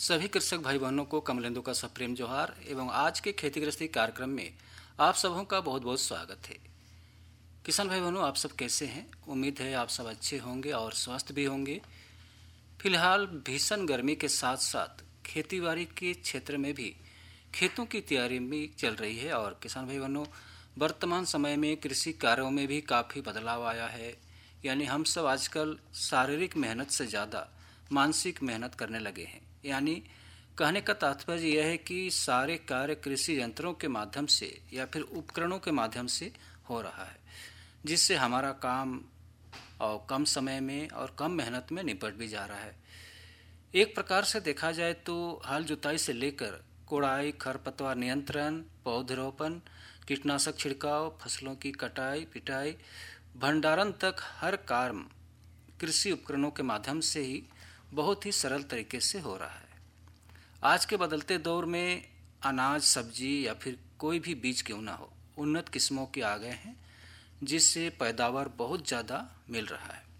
सभी कृषक भाई बहनों को कमलेंदु का सप्रेम जोहार एवं आज के खेती गृहस्थी कार्यक्रम में आप सबों का बहुत बहुत स्वागत है। किसान भाई बहनों, आप सब कैसे हैं? उम्मीद है आप सब अच्छे होंगे और स्वस्थ भी होंगे। फिलहाल भीषण गर्मी के साथ साथ खेतीबाड़ी के क्षेत्र में भी खेतों की तैयारी भी चल रही है और किसान भाई बहनों, वर्तमान समय में कृषि कार्यों में भी काफ़ी बदलाव आया है। यानी हम सब आजकल शारीरिक मेहनत से ज़्यादा मानसिक मेहनत करने लगे हैं। यानी कहने का तात्पर्य यह है कि सारे कार्य कृषि यंत्रों के माध्यम से या फिर उपकरणों के माध्यम से हो रहा है, जिससे हमारा काम और कम समय में और कम मेहनत में निपट भी जा रहा है। एक प्रकार से देखा जाए तो हल जुताई से लेकर कोड़ाई, खरपतवार नियंत्रण, पौधरोपण, कीटनाशक छिड़काव, फसलों की कटाई पिटाई, भंडारण तक हर काम कृषि उपकरणों के माध्यम से ही बहुत ही सरल तरीके से हो रहा है। आज के बदलते दौर में अनाज, सब्जी या फिर कोई भी बीज क्यों ना हो, उन्नत किस्मों के आ गए हैं, जिससे पैदावार बहुत ज़्यादा मिल रहा है।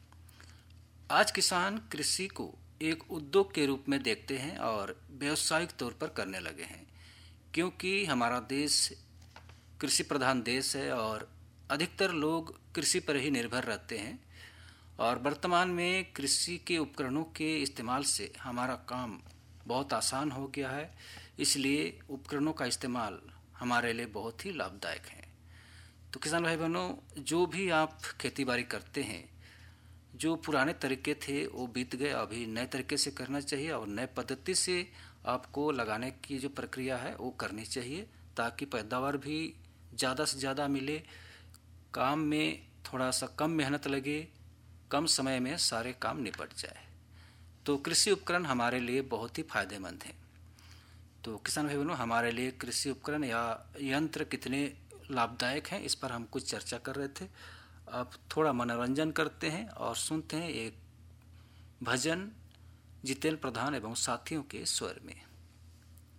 आज किसान कृषि को एक उद्योग के रूप में देखते हैं और व्यावसायिक तौर पर करने लगे हैं, क्योंकि हमारा देश कृषि प्रधान देश है और अधिकतर लोग कृषि पर ही निर्भर रहते हैं। और वर्तमान में कृषि के उपकरणों के इस्तेमाल से हमारा काम बहुत आसान हो गया है, इसलिए उपकरणों का इस्तेमाल हमारे लिए बहुत ही लाभदायक है। तो किसान भाई बहनों, जो भी आप खेती बाड़ी करते हैं, जो पुराने तरीके थे वो बीत गए, अभी नए तरीके से करना चाहिए और नए पद्धति से आपको लगाने की जो प्रक्रिया है वो करनी चाहिए, ताकि पैदावार भी ज़्यादा से ज़्यादा मिले, काम में थोड़ा सा कम मेहनत लगे, कम समय में सारे काम निपट जाए। तो कृषि उपकरण हमारे लिए बहुत ही फायदेमंद हैं। तो किसान भाई बहनों, हमारे लिए कृषि उपकरण या यंत्र कितने लाभदायक हैं, इस पर हम कुछ चर्चा कर रहे थे। अब थोड़ा मनोरंजन करते हैं और सुनते हैं एक भजन जितेंद्र प्रधान एवं साथियों के स्वर में।